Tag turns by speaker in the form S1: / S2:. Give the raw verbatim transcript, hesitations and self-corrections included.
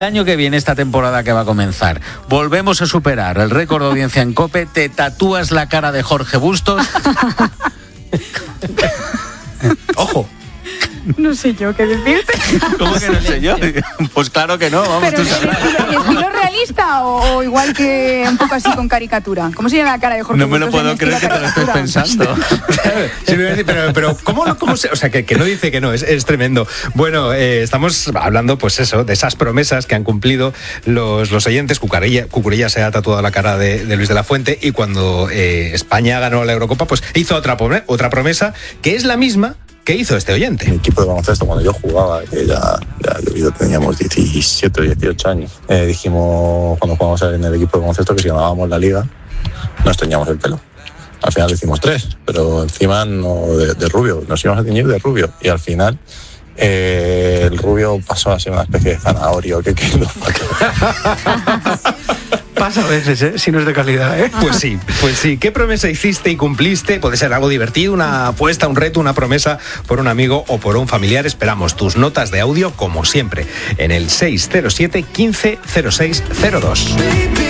S1: El año que viene, esta temporada que va a comenzar, volvemos a superar el récord de audiencia en COPE, te tatúas la cara de Jorge Bustos.
S2: ¡Ojo!
S3: No sé yo qué decirte.
S1: ¿Cómo que no sé yo? Pues claro que no, vamos,
S3: Pero
S1: tú sabrás.
S3: ¿estilo, estilo realista o, o igual que un poco así con caricatura? ¿Cómo se llama la cara de Jorge
S1: No me lo
S3: Bustos
S1: puedo
S3: en
S1: creer que
S3: estilo
S1: te lo estés
S3: caricatura?
S1: pensando.
S2: Sí, me decir, pero, pero ¿cómo, cómo se, o sea, que, que no dice que no, es, es tremendo. Bueno, eh, estamos hablando, pues eso, de esas promesas que han cumplido los, los oyentes. Cucurella, Cucurella se ha tatuado la cara de, de Luis de la Fuente, y cuando eh, España ganó la Eurocopa, pues hizo otra, otra promesa que es la misma que hizo este oyente.
S4: Mi equipo de baloncesto, cuando yo jugaba, que ya, ya yo teníamos diecisiete o dieciocho años, eh, dijimos cuando jugamos en el equipo de baloncesto que si ganábamos la liga nos teñíamos el pelo. Al final hicimos tres, pero encima no de, de rubio, nos íbamos a teñir de rubio, y al final eh, el rubio pasó a ser una especie de zanahorio que quedó.
S5: Pasa a veces, ¿eh? Si no es de calidad, ¿eh?
S2: Pues sí, pues sí. ¿Qué promesa hiciste y cumpliste? Puede ser algo divertido, una apuesta, un reto, una promesa por un amigo o por un familiar. Esperamos tus notas de audio, como siempre, en el seis cero siete, quince, cero seis cero dos.